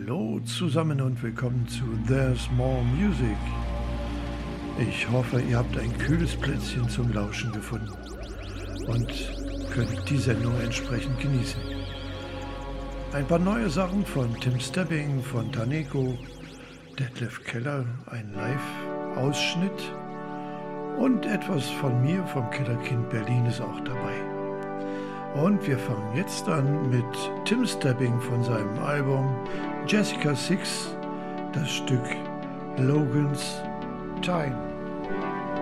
Hallo zusammen und willkommen zu There's More Music. Ich hoffe, ihr habt ein kühles Plätzchen zum Lauschen gefunden und könnt die Sendung entsprechend genießen. Ein paar neue Sachen von Tim Stebbing, von Taneko, Detlef Keller, ein Live-Ausschnitt und etwas von mir vom Kellerkind Berlin ist auch dabei. Und wir fangen jetzt an mit Tim Stebbing von seinem Album Jessica Six, das Stück Logan's Time.